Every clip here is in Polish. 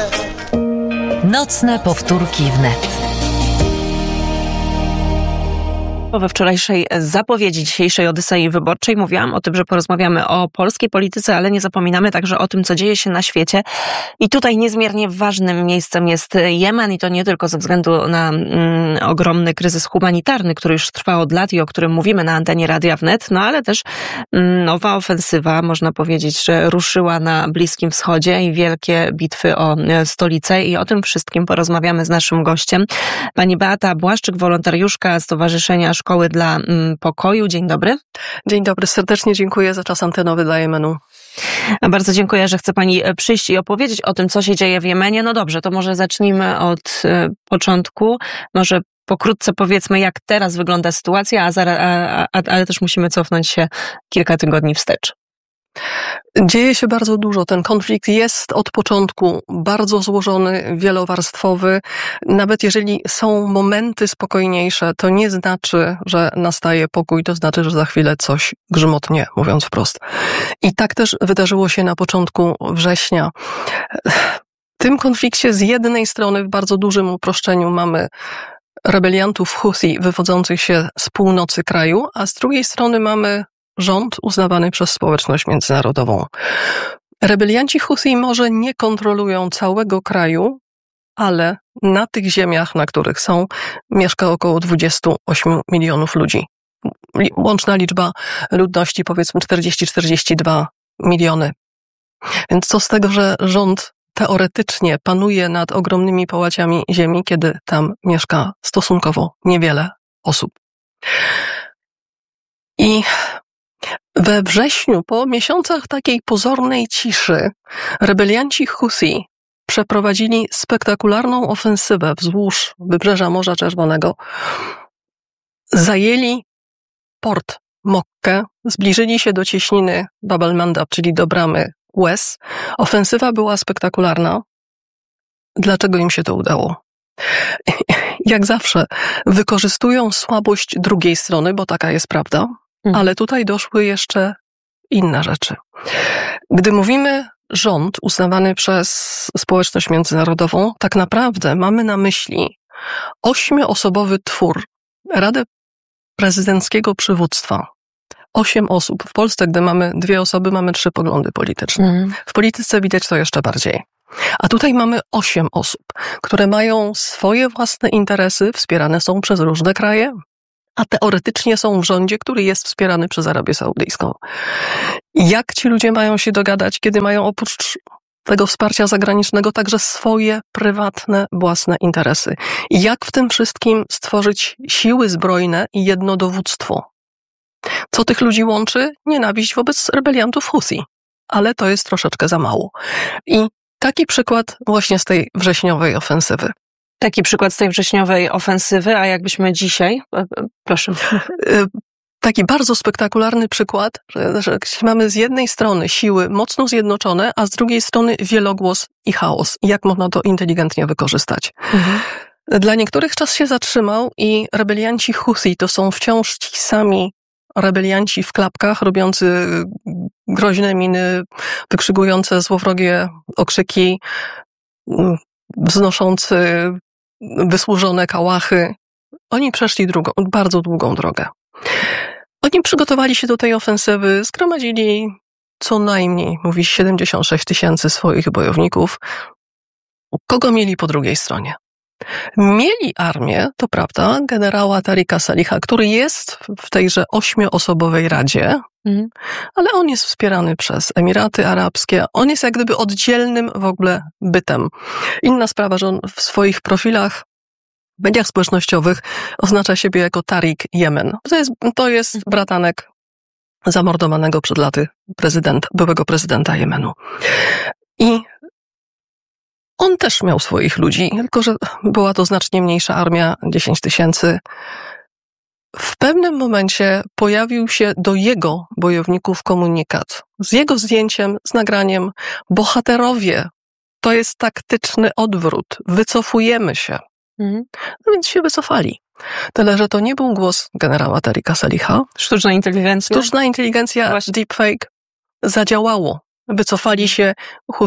Nocne powtórki wnet. We wczorajszej zapowiedzi dzisiejszej Odysei Wyborczej mówiłam o tym, że porozmawiamy o polskiej polityce, ale nie zapominamy także o tym, co dzieje się na świecie. I tutaj niezmiernie ważnym miejscem jest Jemen i to nie tylko ze względu na ogromny kryzys humanitarny, który już trwa od lat i o którym mówimy na antenie Radia Wnet, no ale też nowa ofensywa, można powiedzieć, że ruszyła na Bliskim Wschodzie i wielkie bitwy o stolicę i o tym wszystkim porozmawiamy z naszym gościem. Pani Beata Błaszczyk, wolontariuszka Stowarzyszenia Szkoły dla Pokoju. Dzień dobry. Dzień dobry, serdecznie dziękuję za czas antenowy dla Jemenu. Bardzo dziękuję, że chce Pani przyjść i opowiedzieć o tym, co się dzieje w Jemenie. No dobrze, to może zacznijmy od początku. Może pokrótce powiedzmy, jak teraz wygląda sytuacja, ale też musimy cofnąć się kilka tygodni wstecz. Dzieje się bardzo dużo. Ten konflikt jest od początku bardzo złożony, wielowarstwowy. Nawet jeżeli są momenty spokojniejsze, to nie znaczy, że nastaje pokój, to znaczy, że za chwilę coś grzmotnie, mówiąc wprost. I tak też wydarzyło się na początku września. W tym konflikcie z jednej strony w bardzo dużym uproszczeniu mamy rebeliantów Huthi wywodzących się z północy kraju, a z drugiej strony mamy rząd uznawany przez społeczność międzynarodową. Rebelianci Huthi może nie kontrolują całego kraju, ale na tych ziemiach, na których są, mieszka około 28 milionów ludzi. Łączna liczba ludności powiedzmy 40-42 miliony. Więc co z tego, że rząd teoretycznie panuje nad ogromnymi połaciami ziemi, kiedy tam mieszka stosunkowo niewiele osób. I we wrześniu, po miesiącach takiej pozornej ciszy, rebelianci Huthi przeprowadzili spektakularną ofensywę wzdłuż wybrzeża Morza Czerwonego. Zajęli port Mokkę, zbliżyli się do cieśniny Bab al-Mandab, czyli do bramy Łez. Ofensywa była spektakularna. Dlaczego im się to udało? Jak zawsze wykorzystują słabość drugiej strony, bo taka jest prawda. Ale tutaj doszły jeszcze inne rzeczy. Gdy mówimy rząd uznawany przez społeczność międzynarodową, tak naprawdę mamy na myśli 8-osobowy twór, Radę Prezydenckiego Przywództwa. 8 osób. W Polsce, gdy mamy 2 osoby, mamy 3 poglądy polityczne. W polityce widać to jeszcze bardziej. A tutaj mamy 8 osób, które mają swoje własne interesy, wspierane są przez różne kraje, a teoretycznie są w rządzie, który jest wspierany przez Arabię Saudyjską. Jak ci ludzie mają się dogadać, kiedy mają oprócz tego wsparcia zagranicznego także swoje prywatne, własne interesy? Jak w tym wszystkim stworzyć siły zbrojne i jedno dowództwo? Co tych ludzi łączy? Nienawiść wobec rebeliantów Huthi. Ale to jest troszeczkę za mało. I taki przykład właśnie z tej wrześniowej ofensywy. Taki przykład z tej wrześniowej ofensywy, a jakbyśmy dzisiaj... Proszę. Taki bardzo spektakularny przykład, że mamy z jednej strony siły mocno zjednoczone, a z drugiej strony wielogłos i chaos. I jak można to inteligentnie wykorzystać? Dla niektórych czas się zatrzymał i rebelianci Huthi to są wciąż ci sami rebelianci w klapkach, robiący groźne miny, wykrzykujące złowrogie okrzyki, wznoszący wysłużone kałachy. Oni przeszli bardzo długą drogę. Oni przygotowali się do tej ofensywy, zgromadzili co najmniej, mówi 76 000 swoich bojowników. Kogo mieli po drugiej stronie? Mieli armię, to prawda, generała Tarika Saliha, który jest w tejże 8-osobowej radzie, ale on jest wspierany przez Emiraty Arabskie. On jest jak gdyby oddzielnym w ogóle bytem. Inna sprawa, że on w swoich profilach, w mediach społecznościowych oznacza siebie jako Tarik Jemen. To jest bratanek zamordowanego przed laty byłego prezydenta Jemenu. I on też miał swoich ludzi, tylko że była to znacznie mniejsza armia, 10 000. W pewnym momencie pojawił się do jego bojowników komunikat z jego zdjęciem, z nagraniem: bohaterowie, to jest taktyczny odwrót, wycofujemy się. No więc się wycofali. Tyle, że to nie był głos generała Tarika Saliha. Sztuczna inteligencja. Deepfake zadziałało. Wycofali się Huthi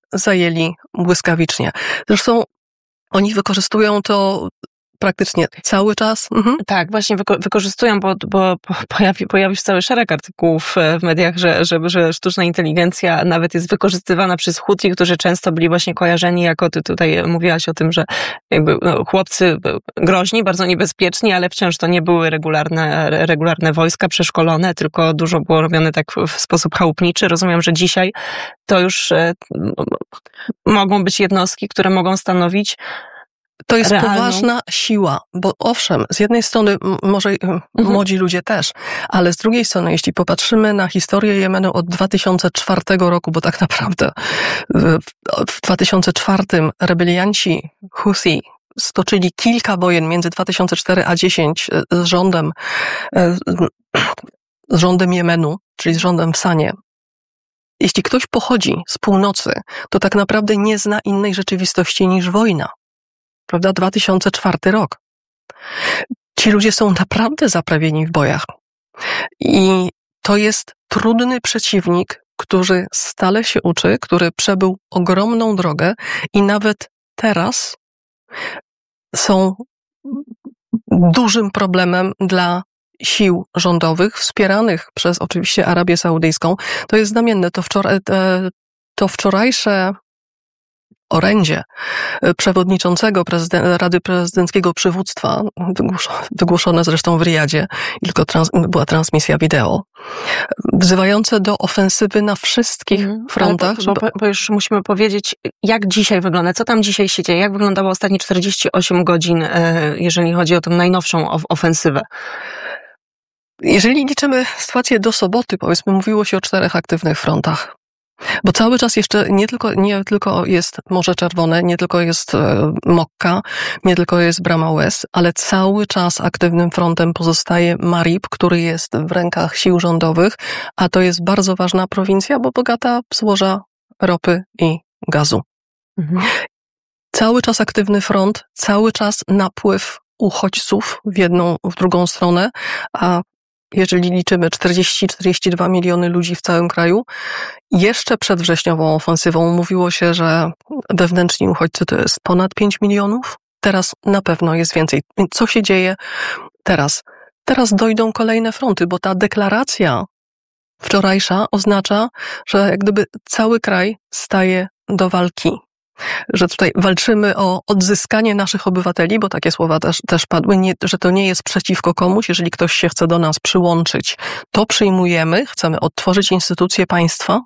zajęli błyskawicznie. Zresztą oni wykorzystują to praktycznie cały czas. Tak, właśnie wykorzystują, bo pojawił się cały szereg artykułów w mediach, że sztuczna inteligencja nawet jest wykorzystywana przez Huti, którzy często byli właśnie kojarzeni jako, ty tutaj mówiłaś o tym, że jakby chłopcy groźni, bardzo niebezpieczni, ale wciąż to nie były regularne wojska przeszkolone, tylko dużo było robione tak w sposób chałupniczy. Rozumiem, że dzisiaj to już mogą być jednostki, które mogą stanowić to jest realną. Poważna siła, bo owszem, z jednej strony może młodzi ludzie też, ale z drugiej strony, jeśli popatrzymy na historię Jemenu od 2004 roku, bo tak naprawdę w 2004 rebelianci Huthi stoczyli kilka wojen między 2004 a 2010 z rządem Jemenu, czyli z rządem w Sanie. Jeśli ktoś pochodzi z północy, to tak naprawdę nie zna innej rzeczywistości niż wojna. Prawda? 2004 rok. Ci ludzie są naprawdę zaprawieni w bojach. I to jest trudny przeciwnik, który stale się uczy, który przebył ogromną drogę i nawet teraz są dużym problemem dla sił rządowych, wspieranych przez oczywiście Arabię Saudyjską. To jest znamienne. To wczorajsze orędzie przewodniczącego Rady Prezydenckiego Przywództwa, wygłoszone zresztą w Riyadzie, tylko była transmisja wideo, wzywające do ofensywy na wszystkich frontach. Bo już musimy powiedzieć, jak dzisiaj wygląda, co tam dzisiaj się dzieje, jak wyglądało ostatnie 48 godzin, jeżeli chodzi o tę najnowszą ofensywę. Jeżeli liczymy sytuację do soboty, powiedzmy, mówiło się o 4 aktywnych frontach. Bo cały czas jeszcze nie tylko jest Morze Czerwone, nie tylko jest Mokka, nie tylko jest Brama West, ale cały czas aktywnym frontem pozostaje Marib, który jest w rękach sił rządowych, a to jest bardzo ważna prowincja, bo bogata w złoża ropy i gazu. Cały czas aktywny front, cały czas napływ uchodźców w jedną, w drugą stronę, a jeżeli liczymy 40-42 miliony ludzi w całym kraju, jeszcze przed wrześniową ofensywą mówiło się, że wewnętrzni uchodźcy to jest ponad 5 milionów. Teraz na pewno jest więcej. Co się dzieje teraz? Teraz dojdą kolejne fronty, bo ta deklaracja wczorajsza oznacza, że jak gdyby cały kraj staje do walki. Że tutaj walczymy o odzyskanie naszych obywateli, bo takie słowa też padły, że to nie jest przeciwko komuś, jeżeli ktoś się chce do nas przyłączyć, to przyjmujemy, chcemy odtworzyć instytucje państwa.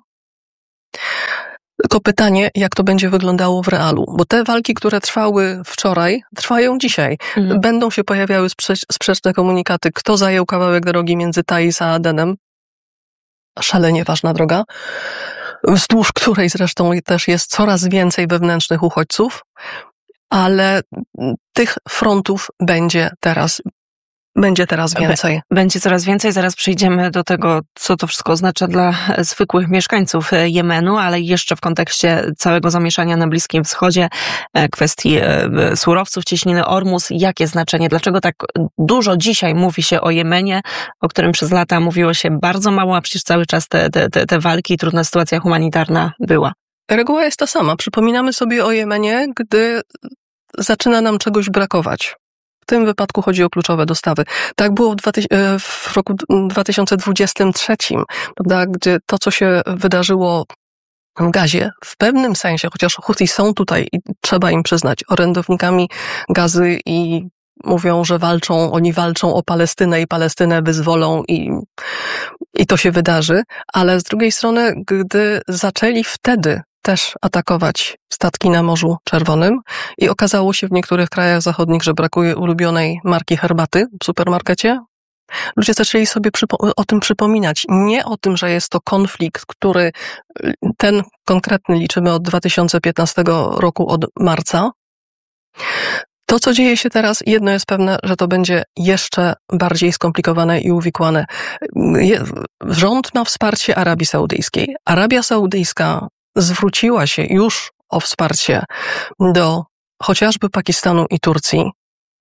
Tylko pytanie, jak to będzie wyglądało w realu, bo te walki, które trwały wczoraj, trwają dzisiaj. Będą się pojawiały sprzeczne komunikaty, kto zajął kawałek drogi między Taiz a Adenem, szalenie ważna droga, wzdłuż której zresztą też jest coraz więcej wewnętrznych uchodźców, ale tych frontów będzie teraz więcej. Będzie coraz więcej, zaraz przejdziemy do tego, co to wszystko oznacza dla zwykłych mieszkańców Jemenu, ale jeszcze w kontekście całego zamieszania na Bliskim Wschodzie, kwestii surowców, cieśniny Ormus, jakie znaczenie, dlaczego tak dużo dzisiaj mówi się o Jemenie, o którym przez lata mówiło się bardzo mało, a przecież cały czas te walki i trudna sytuacja humanitarna była. Reguła jest ta sama. Przypominamy sobie o Jemenie, gdy zaczyna nam czegoś brakować. W tym wypadku chodzi o kluczowe dostawy. Tak było w roku 2023, prawda, gdzie to, co się wydarzyło w gazie, w pewnym sensie, chociaż Huthi są tutaj i trzeba im przyznać, orędownikami gazy i mówią, że oni walczą o Palestynę i Palestynę wyzwolą i to się wydarzy, ale z drugiej strony, gdy zaczęli wtedy też atakować statki na Morzu Czerwonym i okazało się w niektórych krajach zachodnich, że brakuje ulubionej marki herbaty w supermarkecie, ludzie zaczęli sobie o tym przypominać. Nie o tym, że jest to konflikt, który ten konkretny liczymy od 2015 roku, od marca. To, co dzieje się teraz, jedno jest pewne, że to będzie jeszcze bardziej skomplikowane i uwikłane. Rząd ma wsparcie Arabii Saudyjskiej. Arabia Saudyjska zwróciła się już o wsparcie do chociażby Pakistanu i Turcji.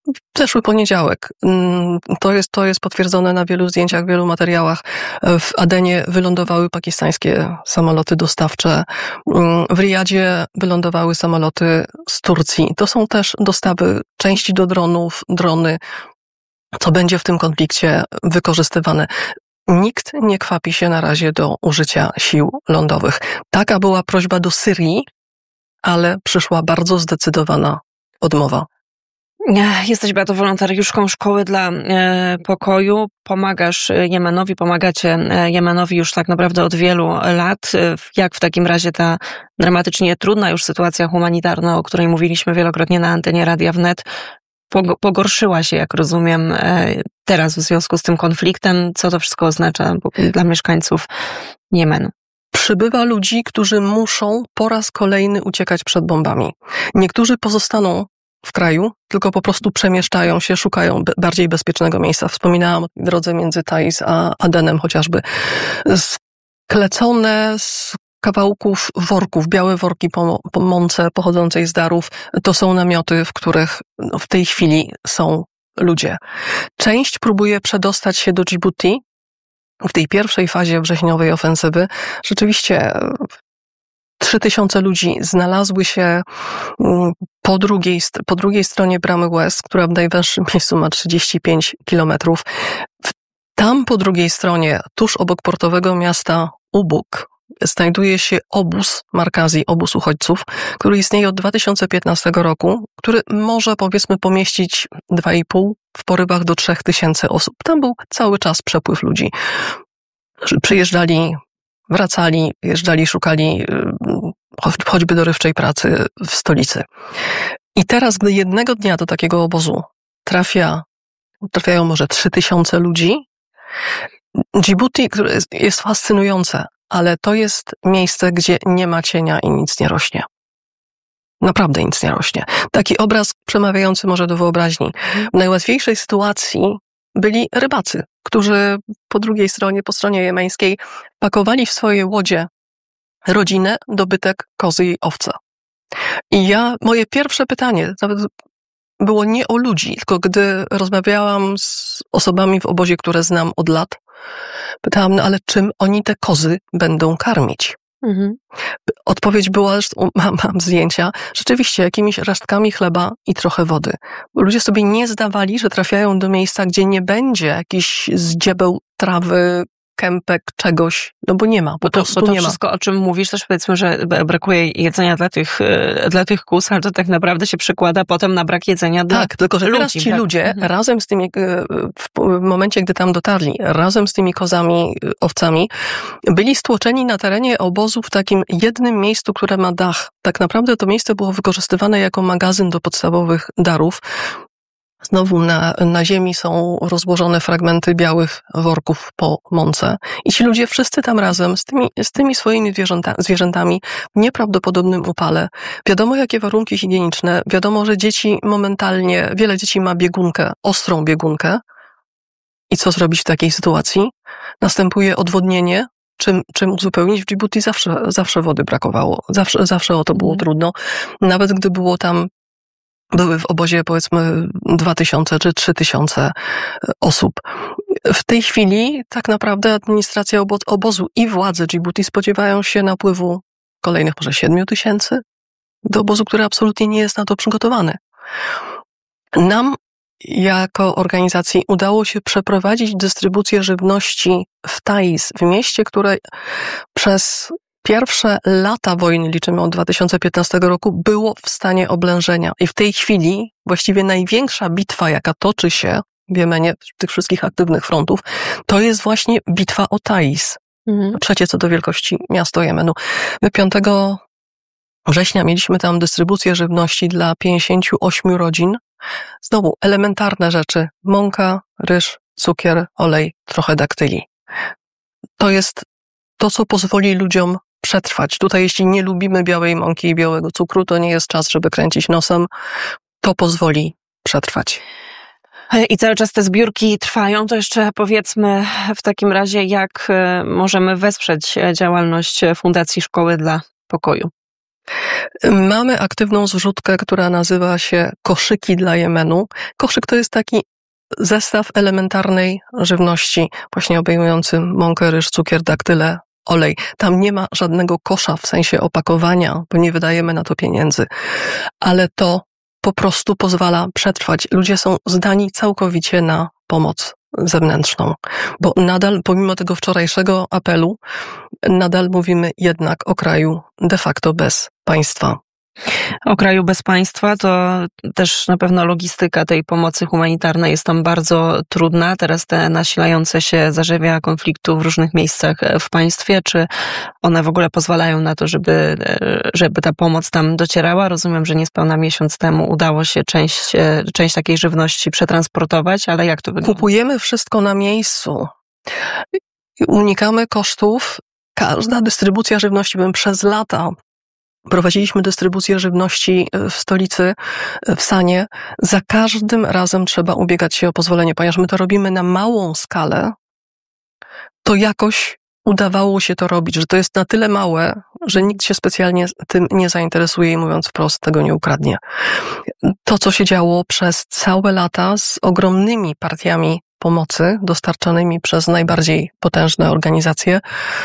Zeszły poniedziałek. To jest potwierdzone na wielu zdjęciach, wielu materiałach. W Adenie wylądowały pakistańskie samoloty dostawcze. W Riyadzie wylądowały samoloty z Turcji. To są też dostawy części do dronów, drony, co będzie w tym konflikcie wykorzystywane. Nikt nie kwapi się na razie do użycia sił lądowych. Taka była prośba do Syrii, ale przyszła bardzo zdecydowana odmowa. Jesteś, Beato, wolontariuszką Szkoły dla Pokoju. Pomagasz Jemenowi, pomagacie Jemenowi już tak naprawdę od wielu lat. Jak w takim razie ta dramatycznie trudna już sytuacja humanitarna, o której mówiliśmy wielokrotnie na antenie Radia Wnet, pogorszyła się, jak rozumiem, teraz w związku z tym konfliktem? Co to wszystko oznacza dla mieszkańców Jemenu? Przybywa ludzi, którzy muszą po raz kolejny uciekać przed bombami. Niektórzy pozostaną w kraju, tylko po prostu przemieszczają się, szukają bardziej bezpiecznego miejsca. Wspominałam o drodze między Taiz a Adenem chociażby. Sklecone z kawałków worków, białe worki po mące pochodzącej z darów, to są namioty, w których w tej chwili są ludzie. Część próbuje przedostać się do Dżibuti. W tej pierwszej fazie wrześniowej ofensywy rzeczywiście 3000 ludzi znalazły się po drugiej stronie Bramy West, która w najwęższym miejscu ma 35 kilometrów. Tam po drugiej stronie, tuż obok portowego miasta Ubuk, znajduje się obóz Markazi, obóz uchodźców, który istnieje od 2015 roku, który może powiedzmy pomieścić 2,5, w porywach do 3000 osób. Tam był cały czas przepływ ludzi. Przyjeżdżali, wracali, jeżdżali, szukali choćby dorywczej pracy w stolicy. I teraz, gdy jednego dnia do takiego obozu trafiają może 3000 ludzi, Dżibuti, które jest fascynujące, ale to jest miejsce, gdzie nie ma cienia i nic nie rośnie. Naprawdę nic nie rośnie. Taki obraz przemawiający może do wyobraźni. W najłatwiejszej sytuacji byli rybacy, którzy po stronie jemeńskiej pakowali w swoje łodzie rodzinę, dobytek, kozy i owce. I moje pierwsze pytanie nawet było nie o ludzi, tylko gdy rozmawiałam z osobami w obozie, które znam od lat, pytałam, ale czym oni te kozy będą karmić? Mhm. Odpowiedź była, zresztą mam zdjęcia, rzeczywiście jakimiś resztkami chleba i trochę wody. Bo ludzie sobie nie zdawali, że trafiają do miejsca, gdzie nie będzie jakichś zdziebeł, trawy, kępek, czegoś, no bo nie ma, po prostu nie ma. To wszystko, o czym mówisz, też powiedzmy, że brakuje jedzenia dla tych kóz, ale to tak naprawdę się przekłada potem na brak jedzenia dla ludzi. Tak, tylko że teraz ci ludzie razem z tymi, w momencie, gdy tam dotarli, razem z tymi kozami, owcami, byli stłoczeni na terenie obozu w takim jednym miejscu, które ma dach. Tak naprawdę to miejsce było wykorzystywane jako magazyn do podstawowych darów. Znowu na ziemi są rozłożone fragmenty białych worków po mące. I ci ludzie wszyscy tam razem z tymi swoimi zwierzętami w nieprawdopodobnym upale. Wiadomo, jakie warunki higieniczne. Wiadomo, że wiele dzieci ma biegunkę, ostrą biegunkę. I co zrobić w takiej sytuacji? Następuje odwodnienie. Czym uzupełnić? W Dżibuti zawsze wody brakowało. Zawsze o to było trudno. Nawet gdy były w obozie powiedzmy 2000 czy 3000 osób. W tej chwili tak naprawdę administracja obozu i władze Dżibuti spodziewają się napływu kolejnych może 7000 do obozu, który absolutnie nie jest na to przygotowany. Nam jako organizacji udało się przeprowadzić dystrybucję żywności w Taiz, w mieście, które przez pierwsze lata wojny, liczymy od 2015 roku, było w stanie oblężenia. I w tej chwili właściwie największa bitwa, jaka toczy się w Jemenie, tych wszystkich aktywnych frontów, to jest właśnie bitwa o Taiz. Trzecie co do wielkości miasto Jemenu. My 5 września mieliśmy tam dystrybucję żywności dla 58 rodzin. Znowu elementarne rzeczy. Mąka, ryż, cukier, olej, trochę daktyli. To jest to, co pozwoli ludziom przetrwać. Tutaj jeśli nie lubimy białej mąki i białego cukru, to nie jest czas, żeby kręcić nosem. To pozwoli przetrwać. I cały czas te zbiórki trwają. To jeszcze powiedzmy w takim razie, jak możemy wesprzeć działalność Fundacji Szkoły dla Pokoju. Mamy aktywną zrzutkę, która nazywa się Koszyki dla Jemenu. Koszyk to jest taki zestaw elementarnej żywności, właśnie obejmujący mąkę, ryż, cukier, daktyle, olej. Tam nie ma żadnego kosza w sensie opakowania, bo nie wydajemy na to pieniędzy. Ale to po prostu pozwala przetrwać. Ludzie są zdani całkowicie na pomoc zewnętrzną, bo nadal, pomimo tego wczorajszego apelu, nadal mówimy jednak o kraju de facto bez państwa. O kraju bez państwa to też na pewno logistyka tej pomocy humanitarnej jest tam bardzo trudna. Teraz te nasilające się zarzewia konfliktu w różnych miejscach w państwie, czy one w ogóle pozwalają na to, żeby ta pomoc tam docierała? Rozumiem, że niespełna miesiąc temu udało się część takiej żywności przetransportować, ale jak to wygląda? Kupujemy wszystko na miejscu. Unikamy kosztów. Każda dystrybucja żywności, przez lata prowadziliśmy dystrybucję żywności w stolicy, w Sanie. Za każdym razem trzeba ubiegać się o pozwolenie, ponieważ my to robimy na małą skalę, to jakoś udawało się to robić, że to jest na tyle małe, że nikt się specjalnie tym nie zainteresuje i mówiąc wprost, tego nie ukradnie. To, co się działo przez całe lata z ogromnymi partiami pomocy dostarczanymi przez najbardziej potężne organizacje,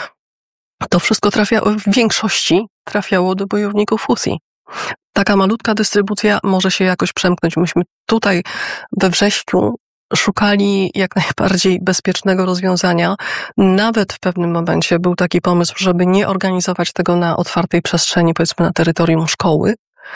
to wszystko w większości trafiało do bojowników Husi. Taka malutka dystrybucja może się jakoś przemknąć. Myśmy tutaj we wrześniu szukali jak najbardziej bezpiecznego rozwiązania. Nawet w pewnym momencie był taki pomysł, żeby nie organizować tego na otwartej przestrzeni, powiedzmy na terytorium szkoły,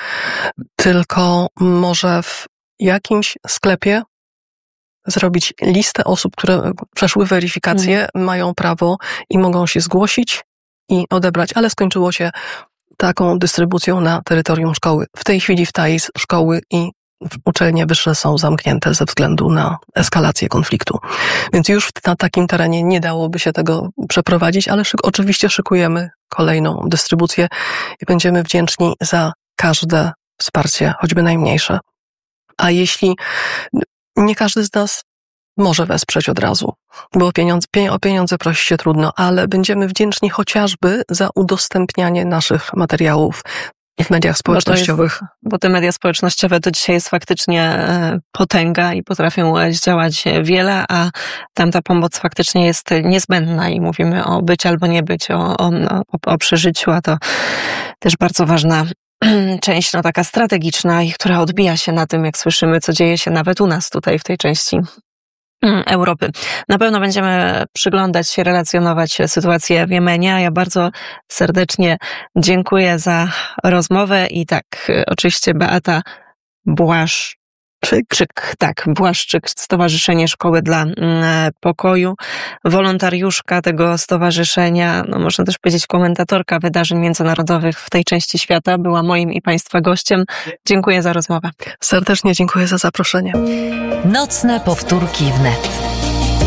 tylko może w jakimś sklepie zrobić listę osób, które przeszły weryfikację, mają prawo i mogą się zgłosić i odebrać, ale skończyło się taką dystrybucją na terytorium szkoły. W tej chwili w Taiz szkoły i uczelnie wyższe są zamknięte ze względu na eskalację konfliktu. Więc już na takim terenie nie dałoby się tego przeprowadzić, ale oczywiście szykujemy kolejną dystrybucję i będziemy wdzięczni za każde wsparcie, choćby najmniejsze. A jeśli nie każdy z nas może wesprzeć od razu, bo o pieniądze prosi się trudno, ale będziemy wdzięczni chociażby za udostępnianie naszych materiałów w mediach społecznościowych. Bo te media społecznościowe to dzisiaj jest faktycznie potęga i potrafią zdziałać wiele, a tam ta pomoc faktycznie jest niezbędna i mówimy o być albo nie być, o przeżyciu, a to też bardzo ważna część, taka strategiczna i która odbija się na tym, jak słyszymy, co dzieje się nawet u nas tutaj w tej części Europy. Na pewno będziemy przyglądać się, relacjonować sytuację w Jemenie. Ja bardzo serdecznie dziękuję za rozmowę i oczywiście Beata Błaszczyk, Stowarzyszenie Szkoły dla Pokoju, wolontariuszka tego stowarzyszenia, można też powiedzieć komentatorka wydarzeń międzynarodowych w tej części świata, była moim i Państwa gościem. Dziękuję za rozmowę. Serdecznie dziękuję za zaproszenie. Nocne powtórki wnet.